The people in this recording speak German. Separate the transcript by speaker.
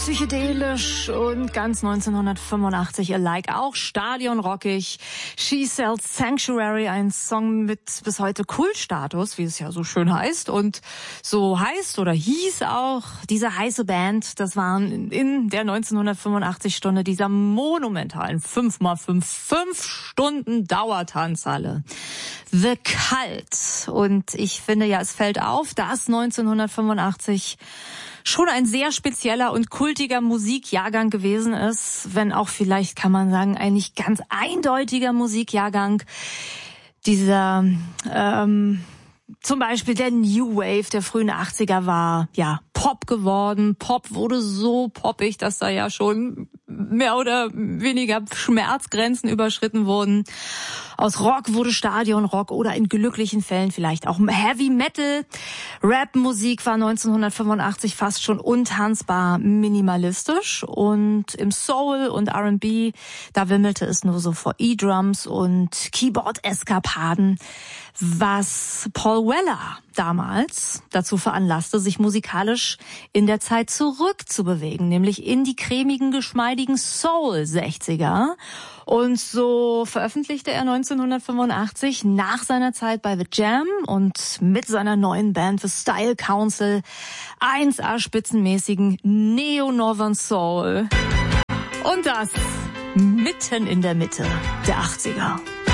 Speaker 1: psychedelisch und ganz 1985 Alike, auch stadionrockig. She Sells Sanctuary, ein Song mit bis heute Kultstatus, wie es ja so schön heißt. Und so heißt oder hieß auch diese heiße Band, das waren in der 1985-Stunde dieser monumentalen 5x5 5 Stunden Dauertanzhalle. The Cult. Und ich finde ja, es fällt auf, dass 1985 schon ein sehr spezieller und kultiger Musikjahrgang gewesen ist, wenn auch vielleicht, kann man sagen, ein nicht ganz eindeutiger Musikjahrgang. Dieser, zum Beispiel der New Wave der frühen 80er war, ja, Pop geworden. Pop wurde so poppig, dass da ja schon mehr oder weniger Schmerzgrenzen überschritten wurden. Aus Rock wurde Stadionrock oder in glücklichen Fällen vielleicht auch Heavy Metal. Rap-Musik war 1985 fast schon untanzbar minimalistisch. Und im Soul und R&B, da wimmelte es nur so vor E-Drums und Keyboard-Eskapaden, was Paul Weller damals dazu veranlasste, sich musikalisch in der Zeit zurückzubewegen, nämlich in die cremigen, geschmeidigen Soul-60er. Und so veröffentlichte er 1985 nach seiner Zeit bei The Jam und mit seiner neuen Band The Style Council 1A spitzenmäßigen Neo-Northern Soul. Und das mitten in der Mitte der 80er.